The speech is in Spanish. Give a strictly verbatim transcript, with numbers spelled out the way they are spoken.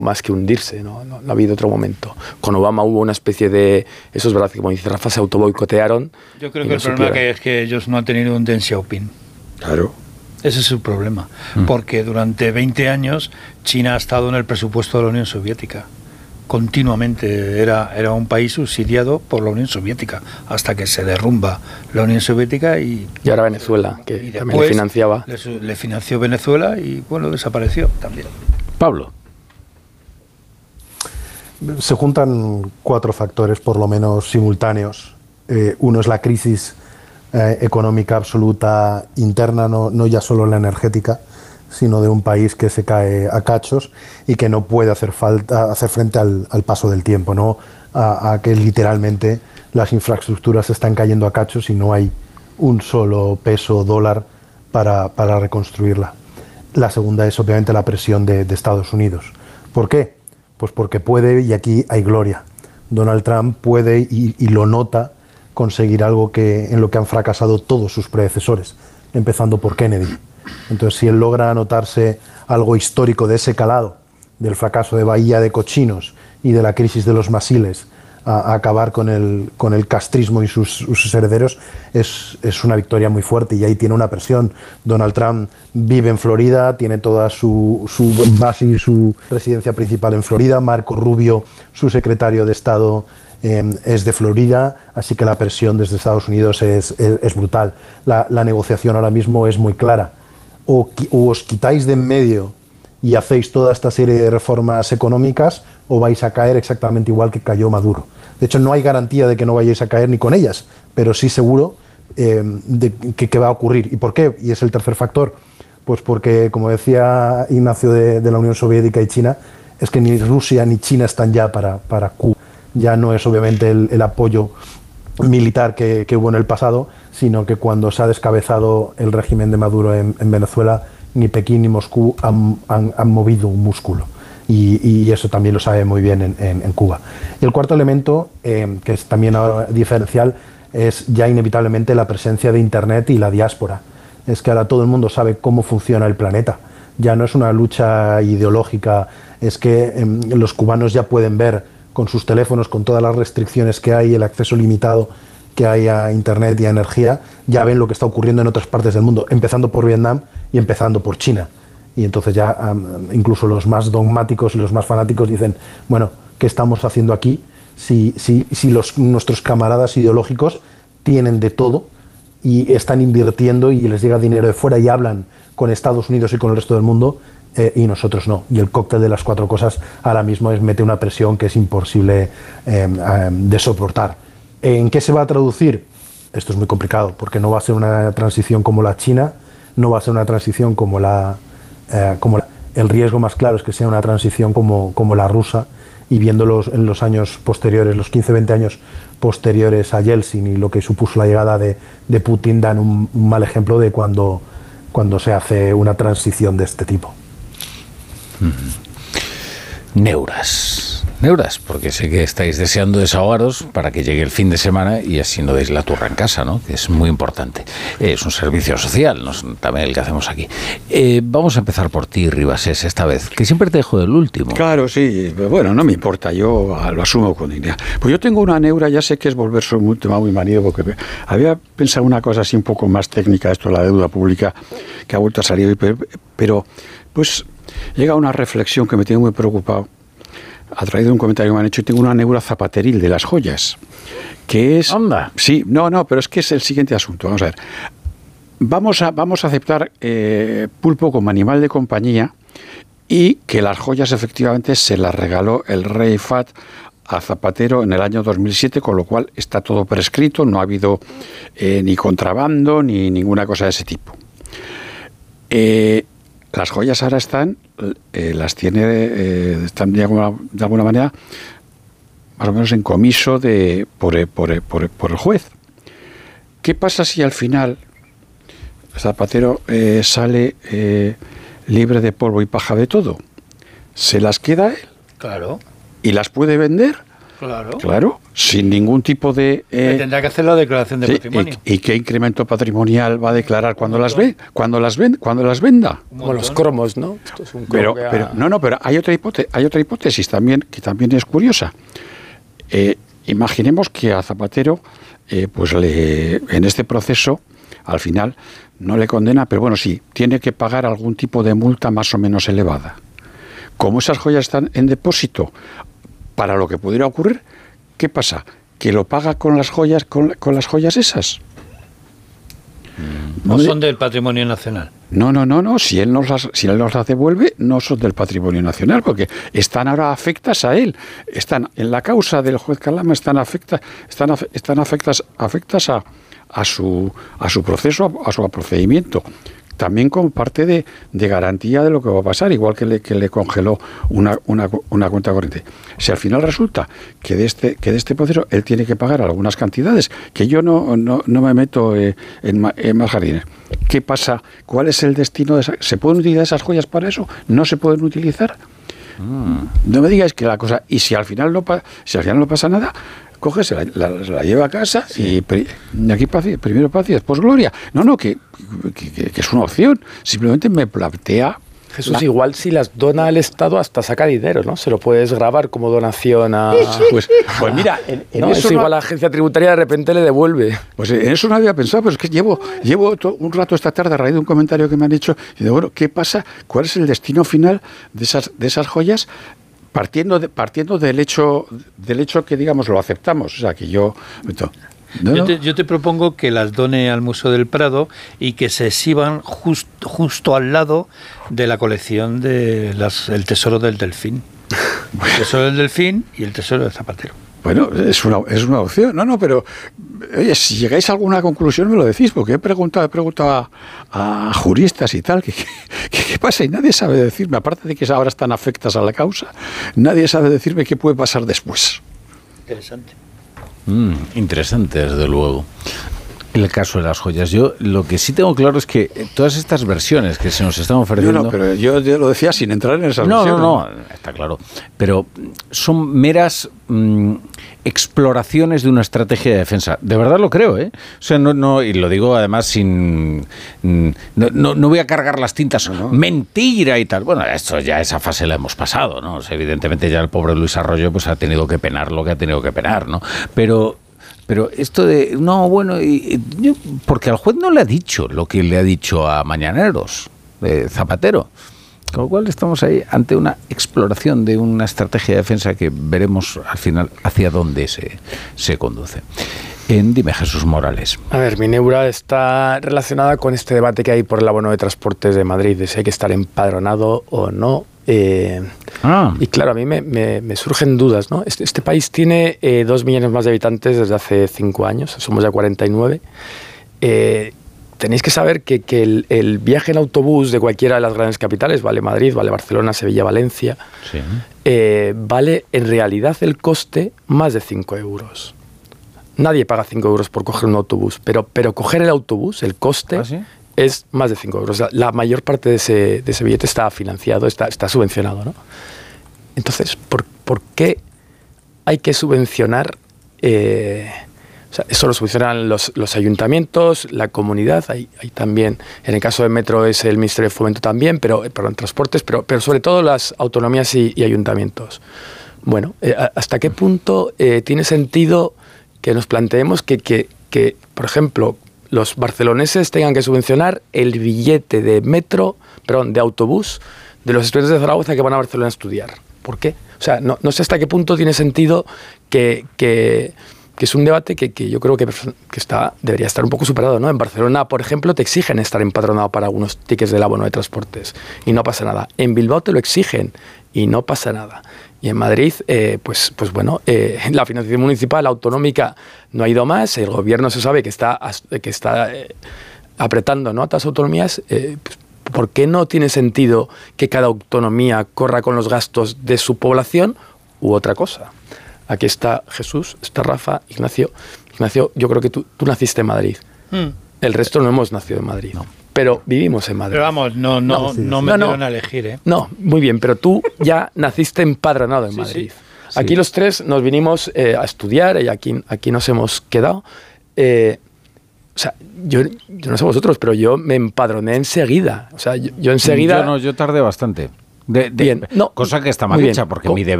más que hundirse, ¿no? No, no ha habido otro momento. Con Obama hubo una especie de... Eso es verdad que, como dice Rafa, se autoboicotearon. Yo creo que no el problema que es que ellos no han tenido un Deng Xiaoping. Claro. Ese es su problema. Mm. Porque durante veinte años China ha estado en el presupuesto de la Unión Soviética. Continuamente. Era, era un país subsidiado por la Unión Soviética hasta que se derrumba la Unión Soviética y... Y ahora Venezuela, que y también le financiaba. Le, le financió Venezuela y, bueno, desapareció también. Pablo. Se juntan cuatro factores, por lo menos simultáneos. Eh, uno es la crisis eh, económica absoluta interna, no, no ya solo la energética, sino de un país que se cae a cachos y que no puede hacer, falta, hacer frente al, al paso del tiempo, ¿no? a, a que literalmente las infraestructuras están cayendo a cachos y no hay un solo peso dólar para, para reconstruirla. La segunda es obviamente la presión de, de Estados Unidos. ¿Por qué? Pues porque puede, y aquí hay gloria, Donald Trump puede, y, y lo nota, conseguir algo que, en lo que han fracasado todos sus predecesores, empezando por Kennedy. Entonces, si él logra anotarse algo histórico de ese calado, del fracaso de Bahía de Cochinos y de la crisis de los masiles, a, a acabar con el, con el castrismo y sus, sus herederos, es, es una victoria muy fuerte, y ahí tiene una presión. Donald Trump vive en Florida, tiene toda su, su base y su residencia principal en Florida. Marco Rubio, su secretario de Estado, eh, es de Florida, así que la presión desde Estados Unidos es, es, es brutal. La, la negociación ahora mismo es muy clara. O, o os quitáis de en medio y hacéis toda esta serie de reformas económicas, o vais a caer exactamente igual que cayó Maduro. De hecho, no hay garantía de que no vayáis a caer ni con ellas, pero sí seguro eh, de que, que va a ocurrir. ¿Y por qué? Y es el tercer factor. Pues porque, como decía Ignacio de, de la Unión Soviética y China, es que ni Rusia ni China están ya para, para Cuba. Ya no es obviamente el, el apoyo militar que, que hubo en el pasado, sino que cuando se ha descabezado el régimen de Maduro en, en Venezuela, ni Pekín ni Moscú han, han, han movido un músculo. Y, y eso también lo sabe muy bien en, en, en Cuba. Y el cuarto elemento, eh, que es también ahora diferencial, es ya inevitablemente la presencia de Internet y la diáspora. Es que ahora todo el mundo sabe cómo funciona el planeta. Ya no es una lucha ideológica, es que eh, los cubanos ya pueden ver con sus teléfonos, con todas las restricciones que hay, el acceso limitado que hay a Internet y a energía, ya ven lo que está ocurriendo en otras partes del mundo, empezando por Vietnam y empezando por China. Y entonces ya um, incluso los más dogmáticos y los más fanáticos dicen, bueno, ¿qué estamos haciendo aquí? Si, si, si los, nuestros camaradas ideológicos tienen de todo y están invirtiendo y les llega dinero de fuera y hablan con Estados Unidos y con el resto del mundo, eh, y nosotros no. Y el cóctel de las cuatro cosas ahora mismo es mete una presión que es imposible eh, eh, de soportar. ¿En qué se va a traducir? Esto es muy complicado, porque no va a ser una transición como la China, no va a ser una transición como la... Eh, como la el riesgo más claro es que sea una transición como, como la rusa, y viéndolos en los años posteriores, los quince veinte años posteriores a Yeltsin y lo que supuso la llegada de, de Putin, dan un, un mal ejemplo de cuando, cuando se hace una transición de este tipo. Mm-hmm. Neuras. Neuras, porque sé que estáis deseando desahogaros para que llegue el fin de semana y así no deis la turra en casa, ¿no? Que es muy importante. Eh, es un servicio social, ¿no? También el que hacemos aquí. Eh, vamos a empezar por ti, Ribasés, esta vez, que siempre te dejo del último. Claro, sí. Bueno, no me importa, yo lo asumo con dignidad. Pues yo tengo una neura, ya sé que es volverse un tema muy manido, porque había pensado una cosa así un poco más técnica, esto de la deuda pública, que ha vuelto a salir hoy, pero, pero pues llega una reflexión que me tiene muy preocupado, a través de un comentario que me han hecho, y tengo una neura zapateril de las joyas, que es... Anda. Sí, no, no, pero es que es el siguiente asunto. Vamos a ver. Vamos a, vamos a aceptar eh, pulpo como animal de compañía, y que las joyas efectivamente se las regaló el rey Fahd a Zapatero en el año dos mil siete, con lo cual está todo prescrito, no ha habido eh, ni contrabando ni ninguna cosa de ese tipo. Eh, las joyas ahora están, eh, las tiene, eh, están de alguna, de alguna manera más o menos en comiso de, por, por, por, por el juez. ¿Qué pasa si al final Zapatero eh, sale eh, libre de polvo y paja de todo? ¿Se las queda él? Claro. ¿Y las puede vender? Claro. Claro, sin ningún tipo de... Eh, tendrá que hacer la declaración de sí, patrimonio. Y, ¿Y qué incremento patrimonial va a declarar cuando las ve, cuando las ven, cuando las venda? Como los cromos, ¿no? Esto es un Pero, cromo que pero ha... no, no, pero hay otra hipótesis, hay otra hipótesis también que también es curiosa. Eh, imaginemos que a Zapatero, eh, pues le, en este proceso, al final no le condena, pero bueno, sí, tiene que pagar algún tipo de multa más o menos elevada. Como esas joyas están en depósito, para lo que pudiera ocurrir, ¿qué pasa? ¿Que lo paga con las joyas, con, con las joyas esas? ¿No son del patrimonio nacional? No, no, no, no. Si él nos las, si él nos las devuelve, no son del patrimonio nacional, porque están ahora afectas a él. Están en la causa del juez Calama, están afectas, están, están afectas, afectas a, a su a su proceso, a, a su procedimiento. También como parte de, de garantía de lo que va a pasar, igual que le, que le congeló una, una, una cuenta corriente. Si al final resulta que de este que de este proceso él tiene que pagar algunas cantidades, que yo no, no, no me meto eh, en, en más jardines. ¿Qué pasa? ¿Cuál es el destino de esa? ¿Se pueden utilizar esas joyas para eso? ¿No se pueden utilizar? Mm. No me digáis que la cosa... Y si al final no, si al final no pasa nada... coge, se la, la, la lleva a casa sí. y, y aquí paz, primero paz y después gloria. No, no, que, que, que es una opción. Simplemente me plantea... Jesús, la... igual si las dona al Estado hasta saca dinero, ¿no? Se lo puedes grabar como donación a... Pues, pues mira, en, en no, eso igual no... la agencia tributaria de repente le devuelve. Pues en eso no había pensado, pero es que llevo, llevo un rato esta tarde a raíz de un comentario que me han hecho y digo, bueno, ¿qué pasa? ¿Cuál es el destino final de esas, de esas joyas? Partiendo de, partiendo del hecho del hecho que digamos lo aceptamos, o sea que yo no, yo, te, yo te propongo que las done al Museo del Prado y que se exhiban just, justo al lado de la colección de las, el Tesoro del Delfín, el Tesoro del Delfín y el Tesoro de Zapatero. Bueno, es una, es una opción. No, no, pero oye, si llegáis a alguna conclusión me lo decís, porque he preguntado, he preguntado a, a juristas y tal, ¿qué, qué, qué pasa? Y nadie sabe decirme, aparte de que ahora están afectas a la causa, nadie sabe decirme qué puede pasar después. Interesante. Mm, interesante, desde luego. El caso de las joyas. Yo lo que sí tengo claro es que todas estas versiones que se nos están ofreciendo... No, no, pero yo, yo lo decía sin entrar en esas no, versiones. No, no, está claro. Pero son meras mmm, exploraciones de una estrategia de defensa. De verdad lo creo, ¿eh? O sea, no, no, y lo digo además sin... No, no, no voy a cargar las tintas. No, no. Mentira y tal. Bueno, esto ya esa fase la hemos pasado, ¿no? O sea, evidentemente ya el pobre Luis Arroyo pues ha tenido que penar lo que ha tenido que penar, ¿no? Pero... Pero esto de, no, bueno, y, y, porque al juez no le ha dicho lo que le ha dicho a Mañaneros, de Zapatero. Con lo cual estamos ahí ante una exploración de una estrategia de defensa que veremos al final hacia dónde se, se conduce. En, dime, Jesús Morales. A ver, mi neura está relacionada con este debate que hay por el abono de transportes de Madrid, de si hay que estar empadronado o no. Eh, ah. Y claro, a mí me, me, me surgen dudas, ¿no? Este, este país tiene eh, dos millones más de habitantes desde hace cinco años, somos ya cuarenta y nueve. Eh, tenéis que saber que, que el, el viaje en autobús de cualquiera de las grandes capitales, vale Madrid, vale Barcelona, Sevilla, Valencia, sí. eh, vale en realidad el coste más de cinco euros. Nadie paga cinco euros por coger un autobús, pero, pero coger el autobús, el coste... ¿Ah, sí? Es más de cinco euros. La mayor parte de ese, de ese billete está financiado, está, está subvencionado, ¿no? Entonces, ¿por, por qué hay que subvencionar? Eh, o sea, eso lo subvencionan los, los ayuntamientos, la comunidad. Hay, hay también, en el caso del metro es el Ministerio de Fomento también, pero perdón, transportes, pero, pero sobre todo las autonomías y, y ayuntamientos. Bueno, eh, ¿hasta qué punto eh, tiene sentido que nos planteemos que, que, que por ejemplo, los barceloneses tengan que subvencionar el billete de metro, perdón, de autobús de los estudiantes de Zaragoza que van a Barcelona a estudiar? ¿Por qué? O sea, no, no sé hasta qué punto tiene sentido que, que, que es un debate que, que yo creo que, que está, debería estar un poco superado, ¿no? En Barcelona, por ejemplo, te exigen estar empadronado para algunos tickets del abono de transportes y no pasa nada. En Bilbao te lo exigen y no pasa nada. Y en Madrid, eh, pues, pues bueno, eh, la financiación municipal autonómica no ha ido más, el gobierno se sabe que está, que está eh, apretando, ¿no?, a todas las autonomías. Eh, pues, ¿por qué no tiene sentido que cada autonomía corra con los gastos de su población u otra cosa? Aquí está Jesús, está Rafa, Ignacio. Ignacio, yo creo que tú, tú naciste en Madrid. Mm. El resto no hemos nacido en Madrid. No. Pero vivimos en Madrid. Pero vamos, no, no, no, sí, no me no, dieron no. a elegir, ¿eh? No, muy bien, pero tú ya naciste empadronado en sí, Madrid. Sí. Sí. Aquí los tres nos vinimos eh, a estudiar y aquí, aquí nos hemos quedado. Eh, o sea, yo, yo no sé vosotros, pero yo me empadroné enseguida. O sea, yo, yo enseguida... Yo no, yo tardé bastante. De, de, bien, no, cosa que está mal hecha, porque mi deber